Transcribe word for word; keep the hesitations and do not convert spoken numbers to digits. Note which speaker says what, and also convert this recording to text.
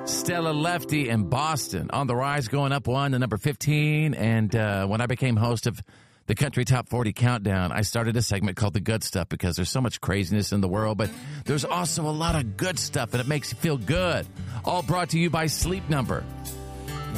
Speaker 1: Stella Lefty in Boston on the rise, going up one to number fifteen. And uh, when I became host of the Country Top forty Countdown, I started a segment called The Good Stuff because there's so much craziness in the world, but there's also a lot of good stuff, and it makes you feel good. All brought to you by Sleep Number.